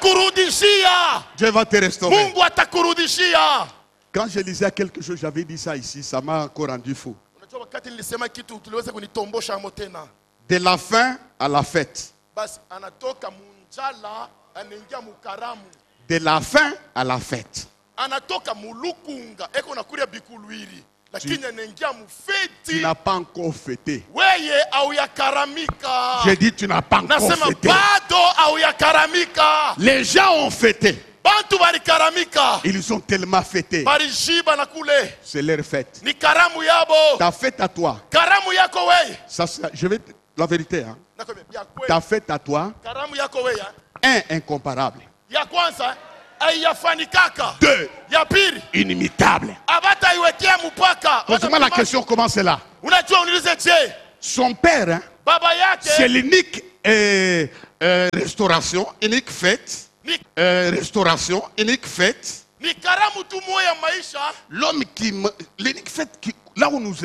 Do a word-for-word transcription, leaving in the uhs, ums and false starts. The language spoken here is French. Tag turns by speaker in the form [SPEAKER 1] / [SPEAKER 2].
[SPEAKER 1] atakurudishia.
[SPEAKER 2] Dieu va te restaurer.
[SPEAKER 1] Mungu atakurudishia.
[SPEAKER 2] Quand je lisais quelque chose, j'avais dit ça ici, ça m'a encore rendu fou.
[SPEAKER 1] Unajua wakati nilisema kitu tuliweza kunitombosha hapo tena.
[SPEAKER 2] De la faim à la fête.
[SPEAKER 1] Basi anatoka munjala anaingia mukaramu.
[SPEAKER 2] De la faim à la fête.
[SPEAKER 1] Anatoka mulukunga eko nakuria bikulwiri. Lakini anaingia mufeti.
[SPEAKER 2] Tu n'as pas encore fêté.
[SPEAKER 1] Weye au yakaramika.
[SPEAKER 2] J'ai dit tu n'as pas encore
[SPEAKER 1] Nasema
[SPEAKER 2] fêté.
[SPEAKER 1] bado au yakaramika.
[SPEAKER 2] Les gens ont fêté.
[SPEAKER 1] Bantu barikaramika.
[SPEAKER 2] Ils ont tellement fêté.
[SPEAKER 1] Barishiba na kule.
[SPEAKER 2] C'est leur fête.
[SPEAKER 1] Ni karamu yabo.
[SPEAKER 2] Ta fête à toi.
[SPEAKER 1] Karamu yako weye.
[SPEAKER 2] Ça, ça, je vais la vérité. Hein.
[SPEAKER 1] Nakwambia ya kweli.
[SPEAKER 2] Ta fête à toi.
[SPEAKER 1] Karamu yako weye.
[SPEAKER 2] Un, incomparable.
[SPEAKER 1] Ya kwanza aiyafanikaka.
[SPEAKER 2] Deux,
[SPEAKER 1] Ya pili
[SPEAKER 2] inimitable.
[SPEAKER 1] abata iwetea mpaka.
[SPEAKER 2] Pose-moi la question, comment c'est là?
[SPEAKER 1] Unajua uniulize je?
[SPEAKER 2] Son père, hein,
[SPEAKER 1] Baba yake
[SPEAKER 2] c'est l'unique euh, euh, restauration, unique fête.
[SPEAKER 1] ni,
[SPEAKER 2] Euh, restauration, unique fête.
[SPEAKER 1] ni karamu tu moya maisha.
[SPEAKER 2] L'homme qui, me- l'unique fête qui, là où nous